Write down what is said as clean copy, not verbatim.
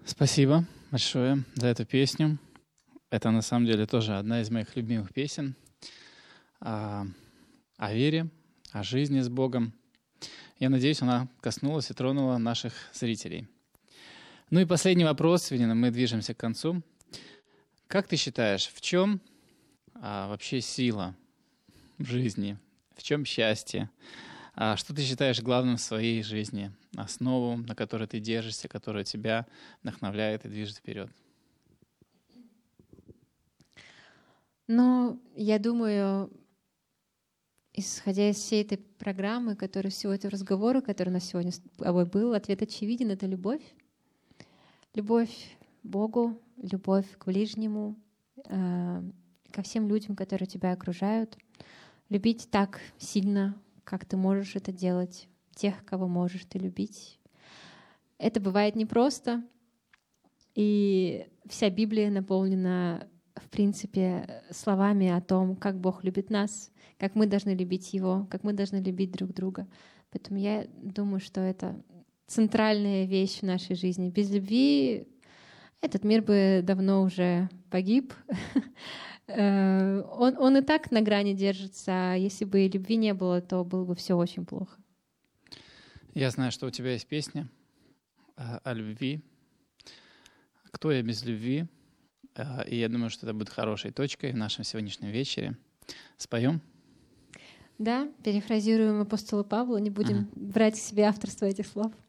Спасибо большое за эту песню. Это на самом деле тоже одна из моих любимых песен о вере, о жизни с Богом. Я надеюсь, она коснулась и тронула наших зрителей. Ну и последний вопрос, Венина, мы движемся к концу. Как ты считаешь, в чем вообще сила в жизни? В чем счастье? Что ты считаешь главным в своей жизни? Основу, на которой ты держишься, которая тебя вдохновляет и движет вперед? Ну, я думаю, исходя из всей этой программы, всего этого разговора, который у нас сегодня с тобой был, ответ очевиден — это любовь. Любовь к Богу, любовь к ближнему, ко всем людям, которые тебя окружают. Любить так сильно, как ты можешь это делать, тех, кого можешь ты любить. Это бывает непросто, и вся Библия наполнена, в принципе, словами о том, как Бог любит нас, как мы должны любить Его, как мы должны любить друг друга. Поэтому я думаю, что это центральная вещь в нашей жизни. Без любви этот мир бы давно уже погиб. Он и так на грани держится, а если бы любви не было, то было бы все очень плохо. Я знаю, что у тебя есть песня о любви. «Кто я без любви?» И я думаю, что это будет хорошей точкой в нашем сегодняшнем вечере. Споем? Да, перефразируем апостола Павла, не будем брать к себе авторство этих слов.